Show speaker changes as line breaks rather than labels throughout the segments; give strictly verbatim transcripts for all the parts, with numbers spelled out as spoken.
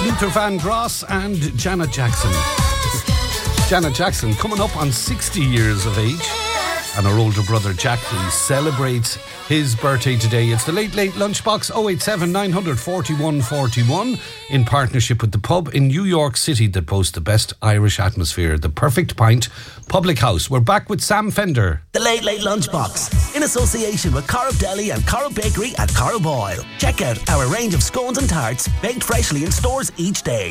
Luther Vandross and Janet Jackson. Janet Jackson coming up on sixty years of age, and her older brother Jackie celebrates his birthday today. It's the Late Late Lunchbox. Oh eight seven nine four one four one in partnership with the pub in New York City that boasts the best Irish atmosphere, the Perfect Pint Public House. We're back with Sam Fender.
The Late Late Lunchbox in association with Corrib Deli and Corrib Bakery at Corrib Oil. Check out our range of scones and tarts baked freshly in stores each day.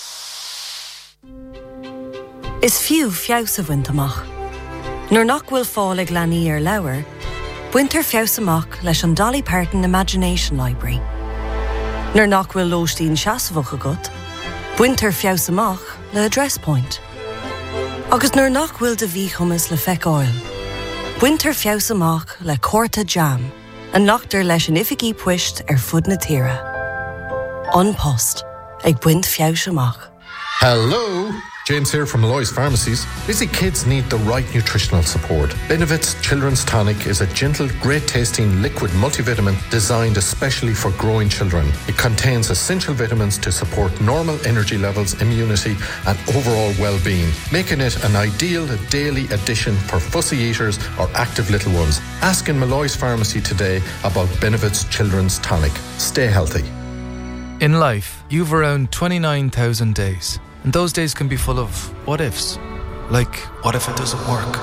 Is few fiawsa bhaintamach. Nor nach bhfuil fála gleanaí ar leabhar, buintear fiawsamach leis an Dolly Parton Imagination Library. Nor nach bhfuil lóistín seasamhacha agat, buintear fiawsamach le Address Point. Agus nor nach bhfuil de bhí chumas le feiceáil, buintear fiawsamach le Corta Jam, an nachtar leis an ifigí puist ar fud na tíre. An Post, ag buint fiawsamach.
Hello! James here from Malloy's Pharmacies. Busy kids need the right nutritional support. Benevit's Children's Tonic is a gentle, great-tasting liquid multivitamin designed especially for growing children. It contains essential vitamins to support normal energy levels, immunity and overall well-being, making it an ideal daily addition for fussy eaters or active little ones. Ask in Malloy's Pharmacy today about Benevit's Children's Tonic. Stay healthy.
In life, you've around twenty-nine thousand days. And those days can be full of what-ifs. Like, what if it doesn't work?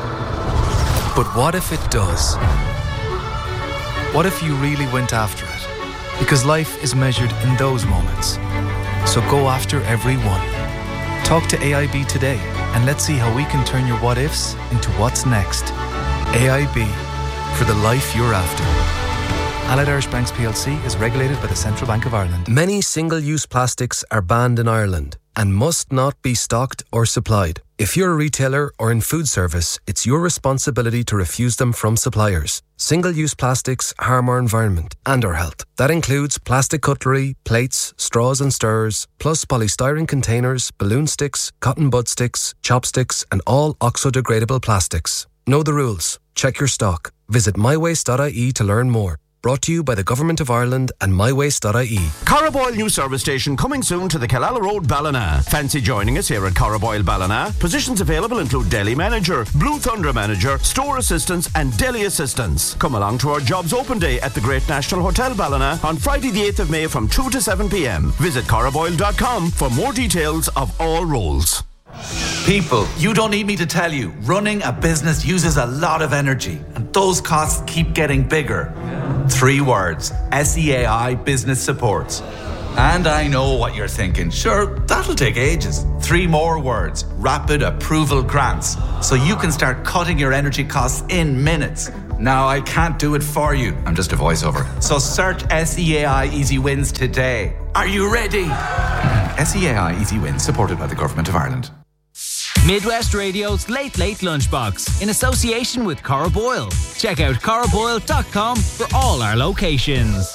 But what if it does? What if you really went after it? Because life is measured in those moments. So go after every one. Talk to A I B today and let's see how we can turn your what-ifs into what's next. A I B, for the life you're after. Allied Irish Banks P L C is regulated by the Central Bank of Ireland.
Many single-use plastics are banned in Ireland and must not be stocked or supplied. If you're a retailer or in food service, it's your responsibility to refuse them from suppliers. Single-use plastics harm our environment and our health. That includes plastic cutlery, plates, straws and stirrers, plus polystyrene containers, balloon sticks, cotton bud sticks, chopsticks and all oxo-degradable plastics. Know the rules. Check your stock. Visit my waste dot I E to learn more. Brought to you by the Government of Ireland and my waste dot I E.
Corrib Oil new service station coming soon to the Killala Road, Ballina. Fancy joining us here at Corrib Oil, Ballina? Positions available include Deli Manager, Blue Thunder Manager, Store Assistants and Deli Assistants. Come along to our Jobs Open Day at the Great National Hotel, Ballina on Friday the eighth of May from two to seven p.m. Visit corrib oil dot com for more details of all roles.
People, you don't need me to tell you, running a business uses a lot of energy and those costs keep getting bigger. Three words, S E A I Business Supports. And I know what you're thinking, sure, that'll take ages. Three more words, Rapid Approval Grants, so you can start cutting your energy costs in minutes. Now, I can't do it for you, I'm just a voiceover. So search S E A I Easy Wins today. Are you ready? S E A I Easy Wins, supported by the Government of Ireland.
Midwest Radio's Late Late Lunchbox in association with Corrib Oil. Check out corrib oil dot com for all our locations.